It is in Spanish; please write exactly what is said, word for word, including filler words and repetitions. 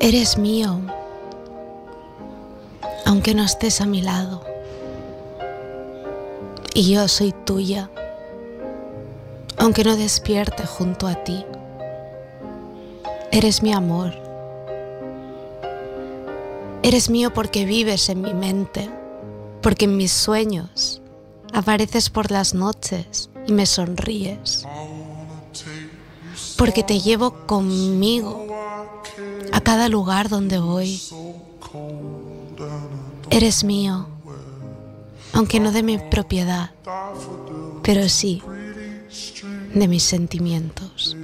Eres mío, aunque no estés a mi lado. Y yo soy tuya, aunque no despierte junto a ti. Eres mi amor. Eres mío porque vives en mi mente, porque en mis sueños apareces por las noches y me sonríes, porque te llevo conmigo a cada lugar donde voy. Eres mío, aunque no de mi propiedad, pero sí de mis sentimientos.